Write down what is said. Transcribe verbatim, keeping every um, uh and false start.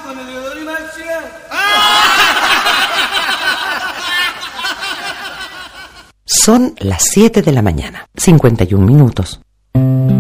con Eleodoro y Marcial. Son las siete de la mañana, cincuenta y un minutos.